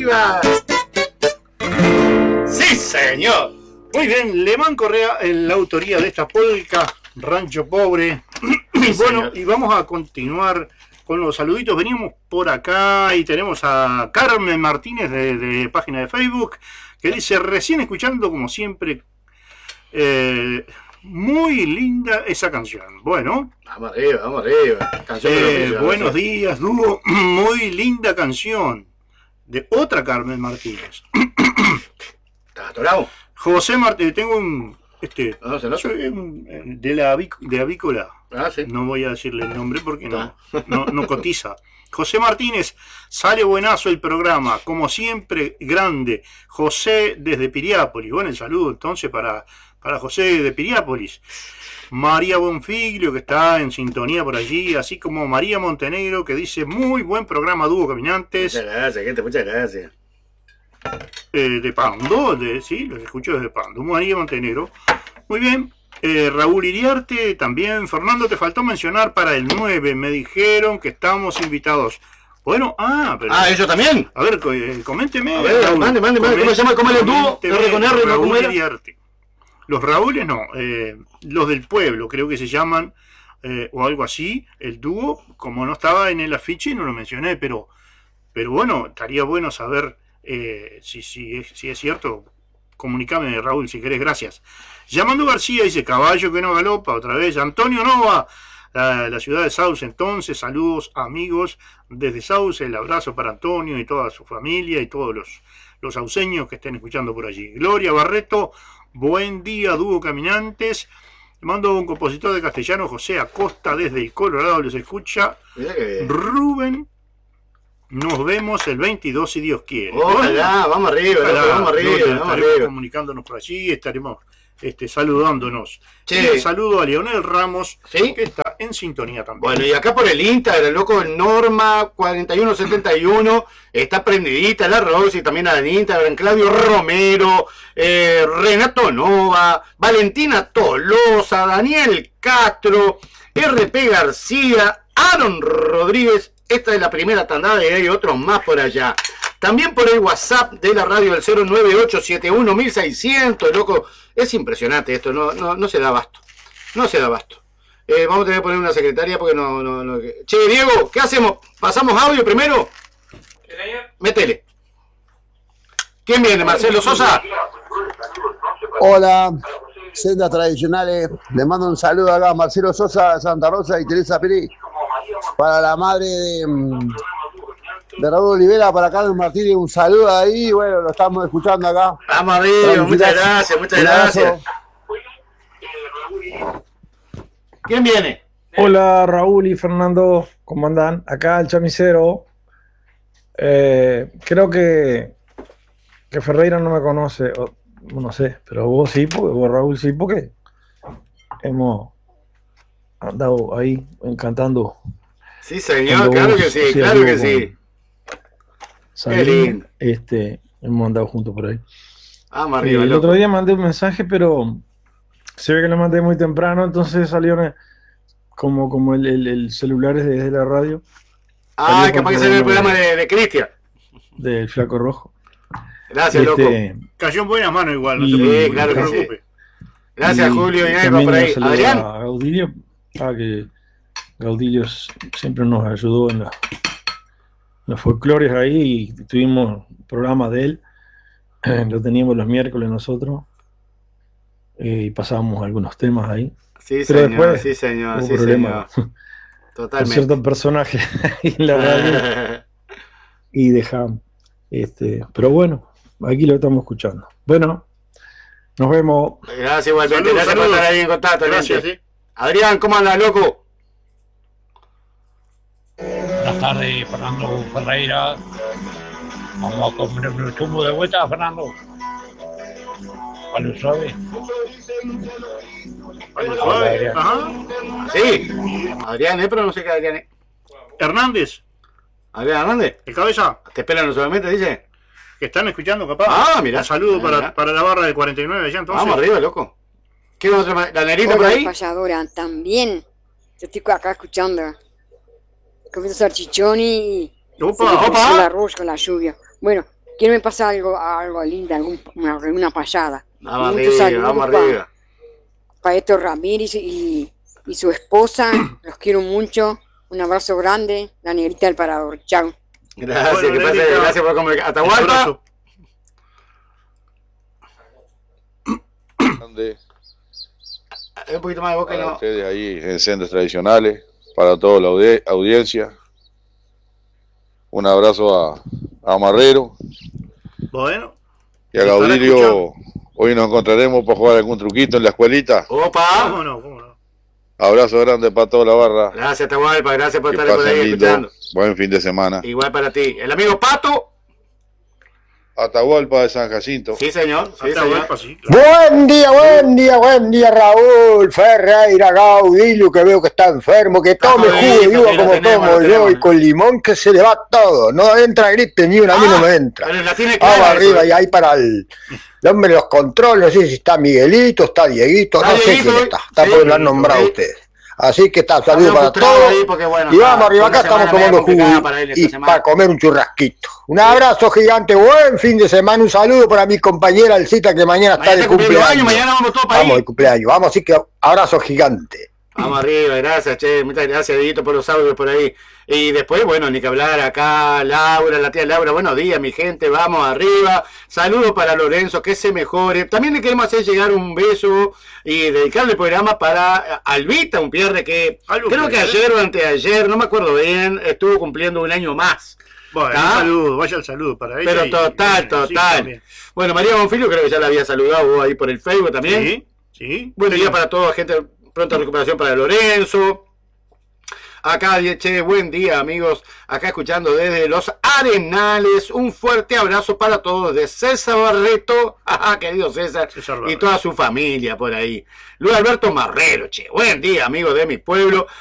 arriba! ¡Sí, señor! Muy bien, Lemán Correa en la autoría de esta polka, Rancho Pobre. Y bueno, y vamos a continuar con los saluditos. Venimos por acá y tenemos a Carmen Martínez de página de Facebook, que dice, recién escuchando como siempre, muy linda esa canción. Bueno. Vamos arriba, vamos arriba. Buenos días, dúo. Muy linda canción. De otra Carmen Martínez. ¿Estás atorado? José Martínez, tengo un... de Avícola. Ah, sí. No voy a decirle el nombre porque no cotiza. José Martínez, sale buenazo el programa, como siempre, grande. José desde Piriápolis. Bueno, el saludo entonces para José de Piriápolis. María Bonfiglio, que está en sintonía por allí, así como María Montenegro, que dice, muy buen programa, Dúo Caminantes. Muchas gracias, gente, muchas gracias. De Pando, sí, los escucho desde Pando. María Montenegro. Muy bien. Raúl Iriarte también. Fernando, te faltó mencionar para el 9. Me dijeron que estamos invitados. Bueno, pero... ¿ellos también? A ver, coménteme. A ver, Raúl, mande. ¿Cómo se llama? ¿Cómo el dúo? Raúl Iriarte. Los Raúles no. Los del pueblo, creo que se llaman, o algo así. El dúo, como no estaba en el afiche, no lo mencioné, pero bueno, estaría bueno saber si es cierto. Comunicame, Raúl, si querés, gracias. Llamando García, dice, caballo que no galopa, otra vez. Antonio Nova, la ciudad de Sauce, entonces, saludos, amigos, desde Sauce, el abrazo para Antonio y toda su familia y todos los sauceños que estén escuchando por allí. Gloria Barreto, buen día, dúo caminantes. Mando un compositor de castellano, José Acosta, desde el Colorado, les escucha. Rubén. Nos vemos el 22 si Dios quiere. Ojalá, vamos arriba, vamos arriba. Estaremos comunicándonos por allí, estaremos saludándonos. Che. Y saludo a Leonel Ramos, ¿sí? Que está en sintonía también. Bueno, y acá por el Instagram, loco, Norma 4171, está prendidita la Rosy, también al Instagram, Claudio Romero, Renato Nova, Valentina Tolosa, Daniel Castro, RP García, Aaron Rodríguez. Esta es la primera tandada y hay otros más por allá. También por el WhatsApp de la radio del 098711600, loco. Es impresionante esto, no se da abasto. No se da abasto. Vamos a tener que poner una secretaria porque no. Che, Diego, ¿qué hacemos? ¿Pasamos audio primero? Métele. ¿Quién viene? ¿Marcelo Sosa? Hola, sendas tradicionales. Le mando un saludo acá a Marcelo Sosa, Santa Rosa y Teresa Pérez. Para la madre de Raúl Olivera, para Carlos Martínez, un saludo ahí. Bueno, lo estamos escuchando acá. Vamos arriba, muchas gracias. ¿Quién viene? Hola Raúl y Fernando, ¿cómo andan? Acá el chamisero. Creo que Ferreira no me conoce, no sé, pero vos sí, vos Raúl sí, porque hemos andado ahí encantando. Sí, señor, claro que sí, claro que sí. Qué lindo. Hemos andado juntos por ahí. Arriba, el otro día mandé un mensaje, pero se ve que lo mandé muy temprano, entonces salió como el celular es desde la radio. Capaz que salió el programa de Cristian. Del Flaco Rojo. Gracias, loco. Cayó en buenas manos igual, no se preocupe, claro que sí. Gracias, Julio. Y por ahí. Adrián. A Gaudilio, que Gaudilio siempre nos ayudó en los folclores ahí, y tuvimos programa de él, lo teníamos los miércoles nosotros, y pasábamos algunos temas ahí. Sí, pero señor, después sí, señor, hubo sí, problemas señor. Totalmente. Con ciertos personajes en la radio y dejamos. Pero bueno, aquí lo estamos escuchando. Bueno, nos vemos. Gracias igualmente, gracias por estar ahí en contacto. Gracias, sí. Adrián, ¿cómo andas, loco? Buenas tardes, Fernando Ferreira. Vamos a comer un chumbo de vuelta, Fernando. ¿Cuál suave? Ajá. Sí, Adrián, pero no sé qué Adrián es. Hernández. Adrián Hernández. ¿El cabeza? ¿Te esperan solamente, dice? Que están escuchando, capaz. Mira. Un saludo para la barra del 49 allá, entonces. Vamos arriba, loco. ¿Qué otra? ¿La nerita por ahí? Payadora, también. Yo estoy acá escuchando. Comiendo salchichón y... ¡Opa! El arroz con la lluvia. Bueno, ¿quién me pasa algo lindo, una payada? Vamos Muchos arriba, saludos vamos arriba. para Héctor Ramírez y su esposa, los quiero mucho. Un abrazo grande, la negrita del Parador. Chao. Gracias, Bueno, que pase, Negrita, gracias por comunicar. Un Atahualpa. abrazo. Grande Un poquito más de boca, para no. ustedes ahí en Sendas Tradicionales, para toda la audiencia. Un abrazo a Marrero Bueno, y a Estará Gaudilio. escuchando. Hoy nos encontraremos para jugar algún truquito en la escuelita. Opa. cómo no, cómo no. Abrazo grande para toda la barra. Gracias, Atahualpa, gracias por Que estar por ahí pasen lindo. escuchando. Buen fin de semana. Igual para ti. El amigo Pato. Atahualpa de San Jacinto. Sí, señor. Sí, Hasta señor. Huelpa, sí, claro. Buen día, Raúl Ferreira, Gaudilio, que veo que está enfermo, que tome jodido, jugo de uva sí, lo como tenemos, tomo lo yo tenemos. y con limón que se le va todo. No entra gripe ni una, a mí no me entra. Pero la tiene Vamos clara. arriba eso. y ahí para el hombre de los controles, no sé si está Miguelito, está Dieguito, Está no sé Dieguito, quién está sí, porque lo han Dieguito, nombrado sí. ustedes. Así que está, Está saludos medio para frustrado todos. ahí porque, bueno, Y vamos arriba, una acá estamos semana media tomando complicada jugo para él esta y semana. para comer un churrasquito. Un abrazo gigante, buen fin de semana, un saludo para mi compañera Alcita que mañana está Mañana de está cumpliendo años, cumpleaños. mañana vamos todos para Vamos ahí. de cumpleaños, vamos, así que abrazo gigante. Vamos arriba, gracias, che, muchas gracias, Dieguito, por los audios por ahí. Y después, bueno, ni que hablar acá, Laura, la tía Laura, buenos días, mi gente, vamos arriba. Saludos para Lorenzo, que se mejore. También le queremos hacer llegar un beso y dedicarle el programa para Albita, un pierre que Algo creo que Pierre. ayer o anteayer, no me acuerdo bien, estuvo cumpliendo un año más. Bueno, ¿Ah? un saludo, vaya el saludo para ella. Pero y- total, sí, total. también. Bueno, María Bonfilio creo que ya la había saludado vos ahí por el Facebook también. Sí, sí. Buen Sí. día para toda gente, pronta recuperación para Lorenzo. Acá, che, buen día, amigos. Acá escuchando desde Los Arenales. Un fuerte abrazo para todos de César Barreto. Ajá, querido César. César Y Barreto. toda su familia por ahí. Luis Alberto Marrero, che. Buen día, amigos de mi pueblo.